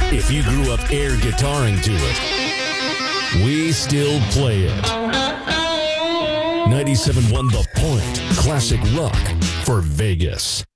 If you grew up air guitaring to it, we still play it. 97.1 The Point, classic rock for Vegas.